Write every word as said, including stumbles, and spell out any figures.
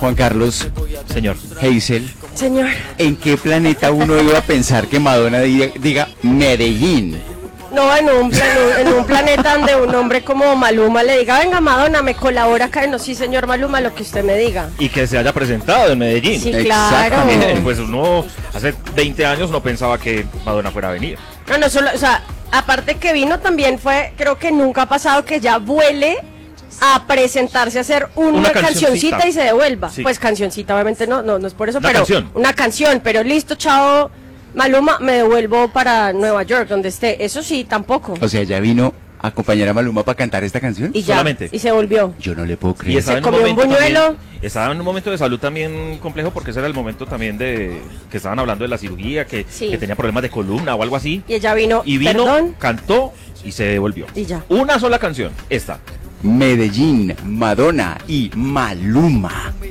Juan Carlos, Señor. Hazel, Señor. ¿en qué planeta uno iba a pensar que Madonna diga, diga Medellín? No, en un, plan- en un planeta donde un hombre como Maluma le diga, venga Madonna, me colabora acá. No, sí señor Maluma, lo que usted me diga. Y que se haya presentado en Medellín. Sí, Exactamente. claro. Pues uno hace veinte años no pensaba que Madonna fuera a venir. No, no solo, o sea, aparte que vino también fue, creo que nunca ha pasado que ya vuele a presentarse a hacer una, Una cancioncita. cancioncita y se devuelva. Sí. Pues cancioncita, obviamente no, no, no es por eso, Una pero canción. una canción, pero listo, chao, Maluma, me devuelvo para Nueva York, donde esté. Eso sí, tampoco. O sea, ya vino a acompañar a Maluma para cantar esta canción. Y ya, solamente. y se volvió. Yo no le puedo Y creer. estaba en un comió un momento buñuelo. también- estaba en un momento de salud también complejo porque ese era el momento también de que estaban hablando de la cirugía, que, Sí. que tenía problemas de columna o algo así. Y ella vino, Y vino, perdón, cantó y se devolvió. Y ya. Una sola canción, esta. Medellín, Madonna y Maluma.